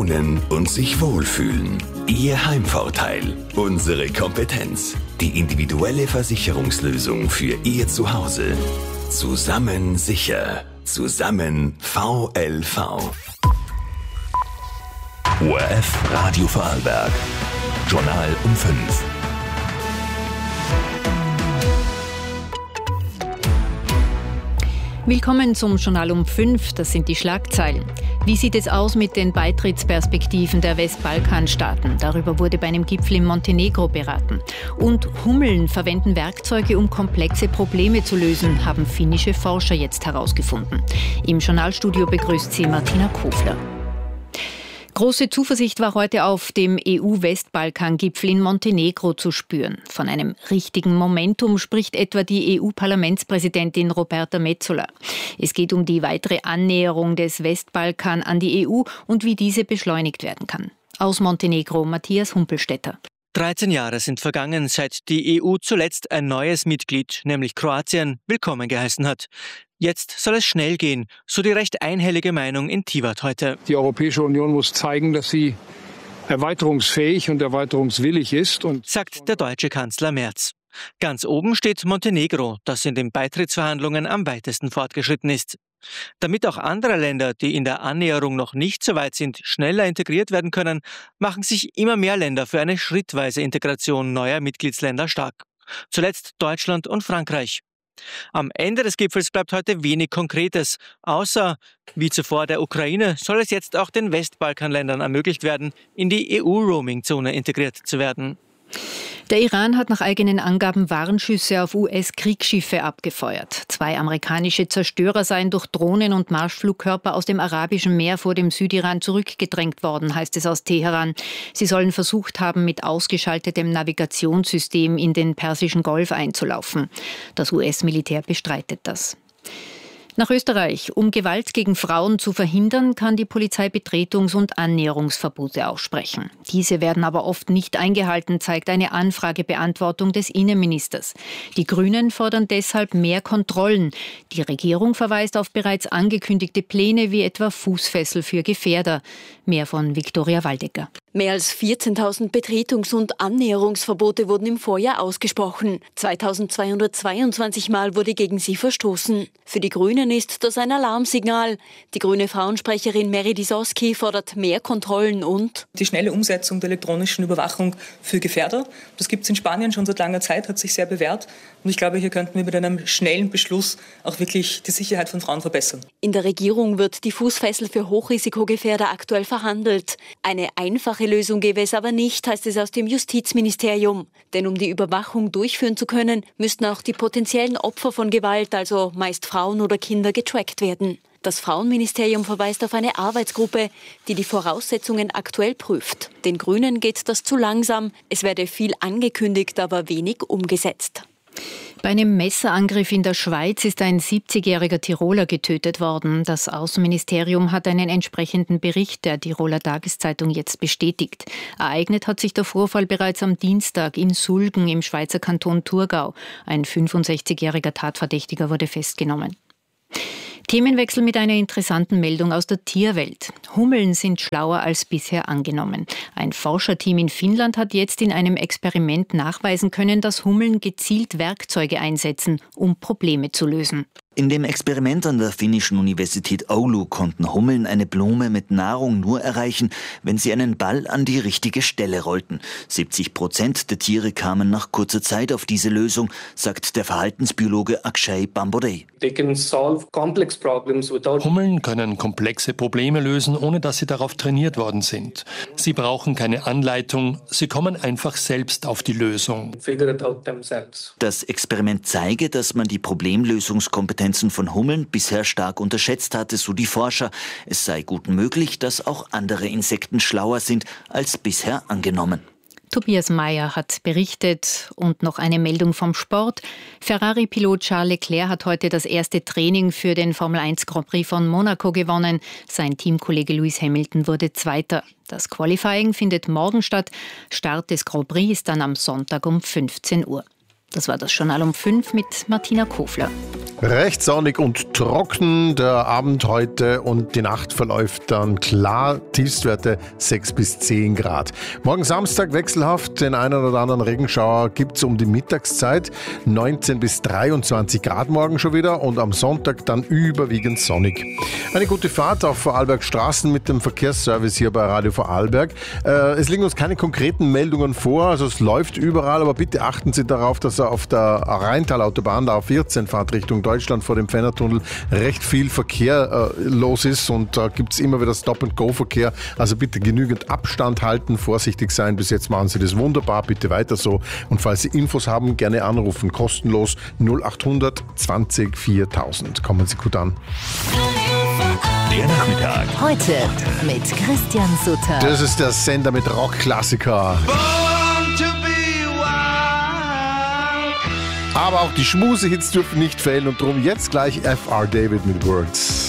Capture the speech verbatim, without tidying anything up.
wohnen und sich wohlfühlen. Ihr Heimvorteil, unsere Kompetenz, die individuelle Versicherungslösung für Ihr Zuhause. Zusammen sicher. Zusammen V L V. O R F Radio Vorarlberg. Journal um fünf. Willkommen zum Journal um fünf, das sind die Schlagzeilen. Wie sieht es aus mit den Beitrittsperspektiven der Westbalkanstaaten? Darüber wurde bei einem Gipfel in Montenegro beraten. Und Hummeln verwenden Werkzeuge, um komplexe Probleme zu lösen, haben finnische Forscher jetzt herausgefunden. Im Journalstudio begrüßt sie Martina Kofler. Große Zuversicht war heute auf dem E U-Westbalkan-Gipfel in Montenegro zu spüren. Von einem richtigen Momentum spricht etwa die E U-Parlamentspräsidentin Roberta Metsola. Es geht um die weitere Annäherung des Westbalkan an die E U und wie diese beschleunigt werden kann. Aus Montenegro Matthias Humpelstädter. dreizehn Jahre sind vergangen, seit die E U zuletzt ein neues Mitglied, nämlich Kroatien, willkommen geheißen hat. Jetzt soll es schnell gehen, so die recht einhellige Meinung in Tivat heute. Die Europäische Union muss zeigen, dass sie erweiterungsfähig und erweiterungswillig ist, und sagt der deutsche Kanzler Merz. Ganz oben steht Montenegro, das in den Beitrittsverhandlungen am weitesten fortgeschritten ist. Damit auch andere Länder, die in der Annäherung noch nicht so weit sind, schneller integriert werden können, machen sich immer mehr Länder für eine schrittweise Integration neuer Mitgliedsländer stark. Zuletzt Deutschland und Frankreich. Am Ende des Gipfels bleibt heute wenig Konkretes, außer, wie zuvor der Ukraine, soll es jetzt auch den Westbalkanländern ermöglicht werden, in die E U-Roaming-Zone integriert zu werden. Der Iran hat nach eigenen Angaben Warnschüsse auf U S-Kriegsschiffe abgefeuert. Zwei amerikanische Zerstörer seien durch Drohnen und Marschflugkörper aus dem Arabischen Meer vor dem Südiran zurückgedrängt worden, heißt es aus Teheran. Sie sollen versucht haben, mit ausgeschaltetem Navigationssystem in den Persischen Golf einzulaufen. Das U S-Militär bestreitet das. Nach Österreich. Um Gewalt gegen Frauen zu verhindern, kann die Polizei Betretungs- und Annäherungsverbote aussprechen. Diese werden aber oft nicht eingehalten, zeigt eine Anfragebeantwortung des Innenministers. Die Grünen fordern deshalb mehr Kontrollen. Die Regierung verweist auf bereits angekündigte Pläne wie etwa Fußfessel für Gefährder. Mehr von Viktoria Waldecker. Mehr als vierzehntausend Betretungs- und Annäherungsverbote wurden im Vorjahr ausgesprochen. zweitausendzweihundertzweiundzwanzig Mal wurde gegen sie verstoßen. Für die Grünen ist das ein Alarmsignal. Die grüne Frauensprecherin Mary Disowski fordert mehr Kontrollen und die schnelle Umsetzung der elektronischen Überwachung für Gefährder. Das gibt es in Spanien schon seit langer Zeit, hat sich sehr bewährt. Und ich glaube, hier könnten wir mit einem schnellen Beschluss auch wirklich die Sicherheit von Frauen verbessern. In der Regierung wird die Fußfessel für Hochrisikogefährder aktuell verhandelt. Eine einfache Lösung gäbe es aber nicht, heißt es aus dem Justizministerium. Denn um die Überwachung durchführen zu können, müssten auch die potenziellen Opfer von Gewalt, also meist Frauen oder Kinder, getrackt werden. Das Frauenministerium verweist auf eine Arbeitsgruppe, die die Voraussetzungen aktuell prüft. Den Grünen geht das zu langsam. Es werde viel angekündigt, aber wenig umgesetzt. Bei einem Messerangriff in der Schweiz ist ein siebzigjähriger Tiroler getötet worden. Das Außenministerium hat einen entsprechenden Bericht der Tiroler Tageszeitung jetzt bestätigt. Ereignet hat sich der Vorfall bereits am Dienstag in Sulgen im Schweizer Kanton Thurgau. Ein fünfundsechzigjähriger Tatverdächtiger wurde festgenommen. Themenwechsel mit einer interessanten Meldung aus der Tierwelt. Hummeln sind schlauer als bisher angenommen. Ein Forscherteam in Finnland hat jetzt in einem Experiment nachweisen können, dass Hummeln gezielt Werkzeuge einsetzen, um Probleme zu lösen. In dem Experiment an der finnischen Universität Oulu konnten Hummeln eine Blume mit Nahrung nur erreichen, wenn sie einen Ball an die richtige Stelle rollten. siebzig Prozent der Tiere kamen nach kurzer Zeit auf diese Lösung, sagt der Verhaltensbiologe Akshay Bambodey. Hummeln können komplexe Probleme lösen, ohne dass sie darauf trainiert worden sind. Sie brauchen keine Anleitung, sie kommen einfach selbst auf die Lösung. Das Experiment zeige, dass man die Problemlösungskompetenz von Hummeln bisher stark unterschätzt hatte, so die Forscher. Es sei gut möglich, dass auch andere Insekten schlauer sind als bisher angenommen. Tobias Mayer hat berichtet. Und noch eine Meldung vom Sport. Ferrari-Pilot Charles Leclerc hat heute das erste Training für den Formel eins Grand Prix von Monaco gewonnen. Sein Teamkollege Lewis Hamilton wurde Zweiter. Das Qualifying findet morgen statt. Start des Grand Prix ist dann am Sonntag um fünfzehn Uhr. Das war das Journal um fünf mit Martina Kofler. Recht sonnig und trocken der Abend heute und die Nacht verläuft dann klar. Tiefstwerte sechs bis zehn Grad. Morgen Samstag wechselhaft, den einen oder anderen Regenschauer gibt es um die Mittagszeit. neunzehn bis dreiundzwanzig Grad morgen schon wieder und am Sonntag dann überwiegend sonnig. Eine gute Fahrt auf Vorarlberg Straßen mit dem Verkehrsservice hier bei Radio Vorarlberg. Äh, es liegen uns keine konkreten Meldungen vor, also es läuft überall, aber bitte achten Sie darauf, dass er auf der Rheintalautobahn, der A vierzehn Fahrt Richtung Deutschland vor dem Fennertunnel recht viel Verkehr äh, los ist und da äh, gibt es immer wieder Stop-and-Go-Verkehr. Also bitte genügend Abstand halten, vorsichtig sein. Bis jetzt machen Sie das wunderbar, bitte weiter so. Und falls Sie Infos haben, gerne anrufen, kostenlos null acht hundert zwanzig viertausend. Kommen Sie gut an. Der Nachmittag. Heute mit Christian Sutter. Das ist der Sender mit Rockklassiker. Aber auch die Schmusehits dürfen nicht fehlen und drum jetzt gleich F R David mit Words.